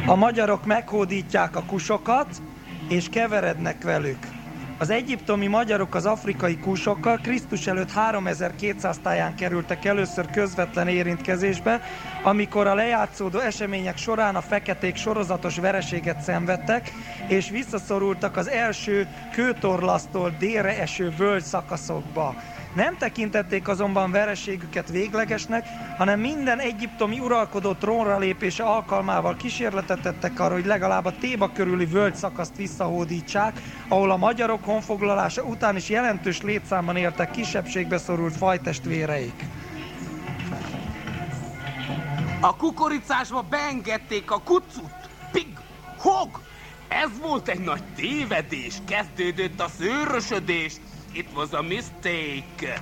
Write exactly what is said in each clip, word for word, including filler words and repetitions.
A magyarok meghódítják a kusokat, és keverednek velük. Az egyiptomi magyarok az afrikai kusokkal Krisztus előtt háromezer-kétszáz táján kerültek először közvetlen érintkezésbe, amikor a lejátszódó események során a feketék sorozatos vereséget szenvedtek, és visszaszorultak az első kőtorlasztól délre eső völgy szakaszokba. Nem tekintették azonban vereségüket véglegesnek, hanem minden egyiptomi uralkodó trónra lépése alkalmával kísérletet tettek arra, hogy legalább a Téba körüli völgy szakaszt visszahódítsák, ahol a magyarok honfoglalása után is jelentős létszámban éltek kisebbségbe szorult fajtestvéreik. A kukoricásba beengedték a kucut, pig, hog! Ez volt egy nagy tévedés, kezdődött a szőrösödés. It was a mistake.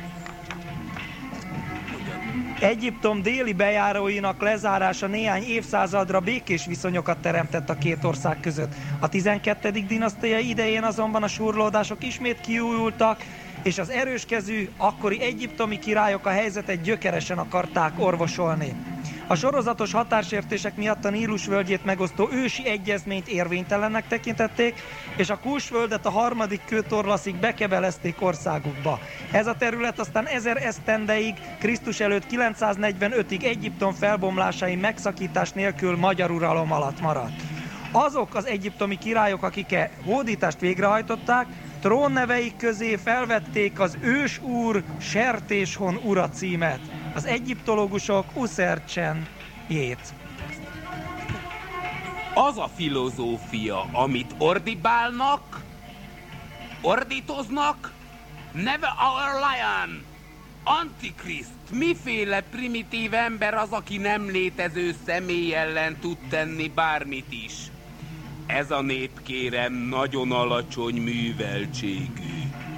Egyiptom déli bejáróinak lezárása néhány évszázadra békés viszonyokat teremtett a két ország között. A tizenkettedik dinasztia idején azonban a surlódások ismét kiújultak, és az erőskezű, akkori egyiptomi királyok a helyzetet gyökeresen akarták orvosolni. A sorozatos határsértések miatt a Nílus völgyét megosztó ősi egyezményt érvénytelennek tekintették, és a Kúsföldet a harmadik kőtorlaszig bekebelezték országukba. Ez a terület aztán ezer esztendeig, Krisztus előtt kilencszáznegyvenötig Egyiptom felbomlásai megszakítás nélkül magyar uralom alatt maradt. Azok az egyiptomi királyok, akik e hódítást végrehajtották, trónneveik közé felvették az ősúr Sertéshon ura címet, az egyiptológusok Uszercsen-jét. Az a filozófia, amit ordibálnak, ordítoznak, never our lion, Antikriszt, miféle primitív ember az, aki nem létező személy ellen tud tenni bármit is. Ez a nép, kérem, nagyon alacsony műveltségű.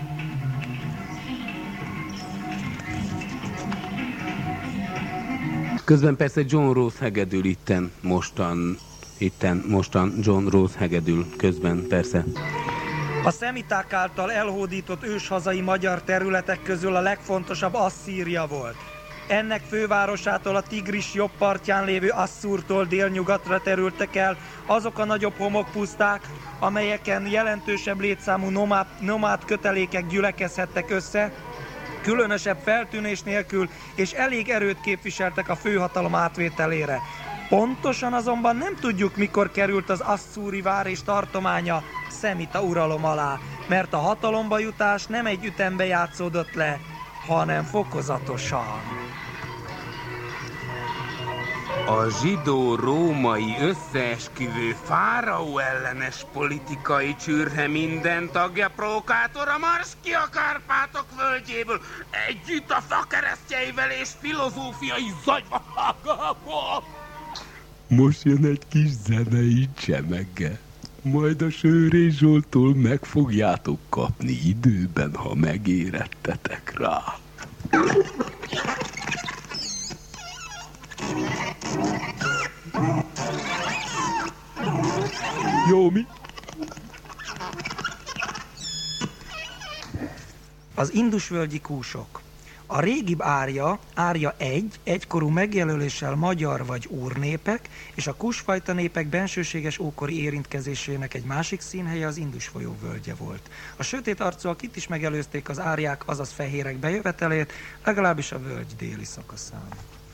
Közben persze John Rose hegedül itten, mostan, itten, mostan John Rose hegedül, közben persze. A szemiták által elhódított őshazai magyar területek közül a legfontosabb Asszíria volt. Ennek fővárosától a Tigris jobb partján lévő Asszúrtól délnyugatra terültek el azok a nagyobb homokpuszták, amelyeken jelentősebb létszámú nomád, nomád kötelékek gyülekezhettek össze, különösebb feltűnés nélkül, és elég erőt képviseltek a főhatalom átvételére. Pontosan azonban nem tudjuk, mikor került az asszúri vár és tartománya szemita uralom alá, mert a hatalomba jutás nem egy ütembe játszódott le, hanem fokozatosan. A zsidó-római összeesküvő fáraó ellenes politikai csürhe minden tagja prókátora marsz ki a Kárpátok völgyéből, együtt a fakeresztjeivel és filozófiai zagyvahágából. Most jön egy kis zenei csemege. Majd a Sőrés Zsolttól meg fogjátok kapni időben, ha megérettetek rá. Jó, mi? Az indusvölgyi kúsok. A régibb árja, árja egy, egykorú megjelöléssel magyar vagy úrnépek, és a kúsfajta népek bensőséges ókori érintkezésének egy másik színhelye az Indus folyó völgye volt. A sötét arcúak itt is megelőzték az árják, azaz fehérek bejövetelét, legalábbis a völgy déli szakaszán.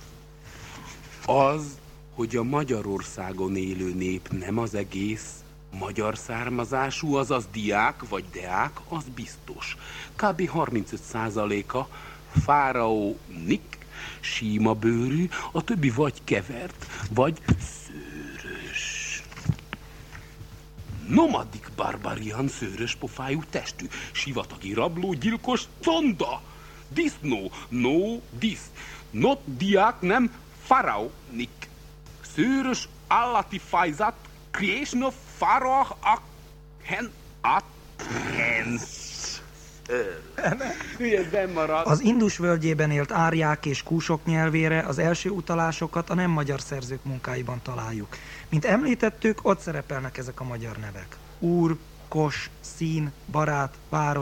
Az, hogy a Magyarországon élő nép nem az egész magyar származású, azaz diák vagy deák, az biztos. Kb. harmincöt százaléka fáraónik, síma bőrű, a többi vagy kevert, vagy szőrös. Nomadik barbarian szőrös pofájú testű, sivatagi rabló, gyilkos conda, disznó, no dis, not diák, nem faraónik. Szőrös állati fajzat, creation of pharaoh hen at hens. Az Indus völgyében élt árják és kúsok nyelvére az első utalásokat a nem magyar szerzők munkáiban találjuk. Mint említettük, ott szerepelnek ezek a magyar nevek. Úr, kos, szín, barát, város,